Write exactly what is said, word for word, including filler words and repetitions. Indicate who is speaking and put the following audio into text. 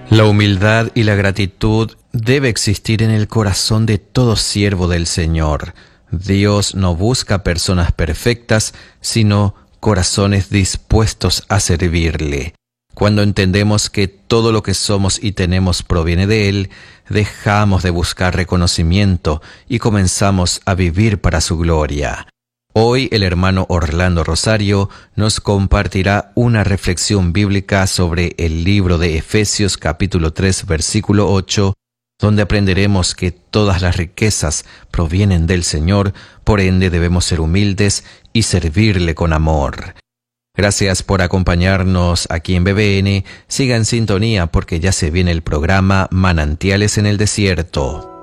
Speaker 1: La humildad y la gratitud debe existir en el corazón de todo siervo del Señor. Dios no busca personas perfectas, sino corazones dispuestos a servirle. Cuando entendemos que todo lo que somos y tenemos proviene de Él, dejamos de buscar reconocimiento y comenzamos a vivir para su gloria. Hoy el hermano Orlando Rosario nos compartirá una reflexión bíblica sobre el libro de Efesios capítulo tres versículo ocho, donde aprenderemos que todas las riquezas provienen del Señor, por ende debemos ser humildes y servirle con amor. Gracias por acompañarnos aquí en B B N. Siga en sintonía porque ya se viene el programa Manantiales en el Desierto.